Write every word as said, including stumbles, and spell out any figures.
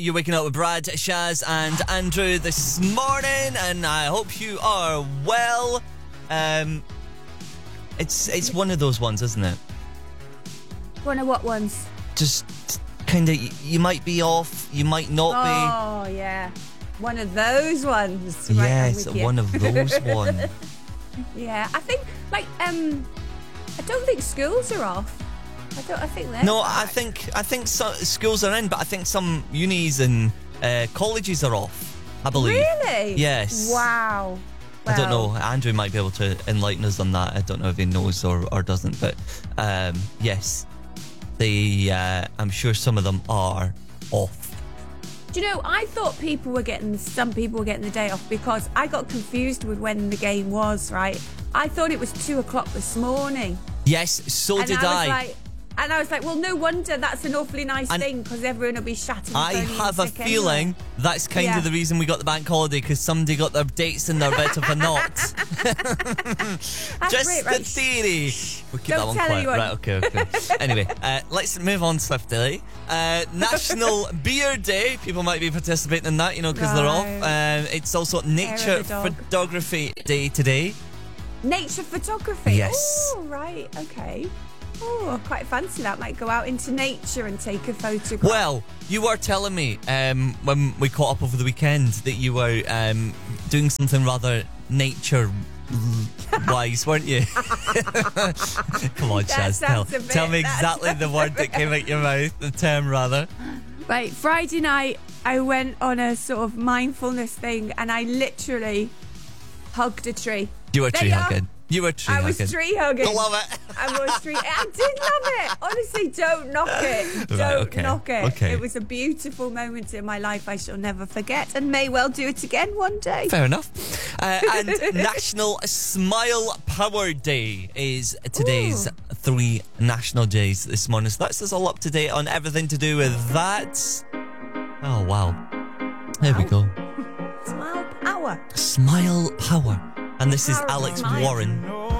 You're waking up with Brad, Shaz and Andrew this morning, and I hope you are well. Um, it's it's one of those ones, isn't it? One of what ones? Just kind of, you might be off, you might not oh, be. Oh, yeah. One of those ones. Right, yes, one of those ones. Yeah, I think, like, um, I don't think schools are off. I don't. I think they're No, back. I think I think so, schools are in, but I think some unis and uh, colleges are off, I believe. Really? Yes. Wow. I don't know. Andrew might be able to enlighten us on that. I don't know if he knows or, or doesn't, but um, yes, they. Uh, I'm sure some of them are off. Do you know, I thought people were getting, some people were getting the day off because I got confused with when the game was, right? I thought it was two o'clock this morning. Yes, so and did I. Was I. Like, and I was like, well, no wonder, that's an awfully nice and thing because everyone will be chatting. I have a feeling anyway. that's kind yeah. of the reason we got the bank holiday, because somebody got their dates in their bit of a knot. Just great, right? the theory. We'll keep Don't that one tell quiet. anyone. Right, okay, okay. Anyway, uh, let's move on swiftly. Uh, National Beer Day. People might be participating in that, you know, because right. they're off. Um, it's also Nature Photography Day today. Nature photography? Yes. Oh, right, okay. Oh, I quite fancy that. Might go out into nature and take a photograph. Well, you were telling me um, when we caught up over the weekend that you were um, doing something rather nature-wise, weren't you? Come on, Shaz, tell, bit, tell me exactly the word that came out your mouth, the term rather. Right, Friday night, I went on a sort of mindfulness thing and I literally hugged a tree. You were there tree you hugging. You were tree I hugging. was tree hugging. I love it. I was tree. I did love it. Honestly, don't knock it. Don't right, okay. knock it. Okay. It was a beautiful moment in my life I shall never forget and may well do it again one day. Fair enough. Uh, and National Smile Power Day is today's Ooh. three national days this morning. So that's us all up to date on everything to do with that. Oh, wow. There we go. Smile power. Smile Power. And this is Power Alex smile. Warren.